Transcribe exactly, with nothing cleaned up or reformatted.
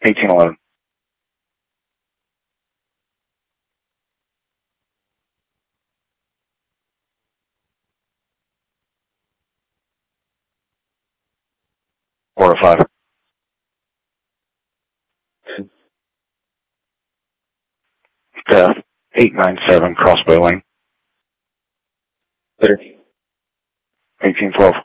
eighteen eleven. Four to five. Death, eight nine seven, Crossbow Lane. Clear. eighteen twelve.